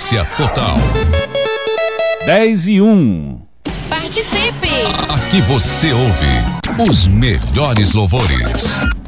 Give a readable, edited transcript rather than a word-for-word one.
Audiência total. 10:01. Participe! Aqui você ouve os melhores louvores.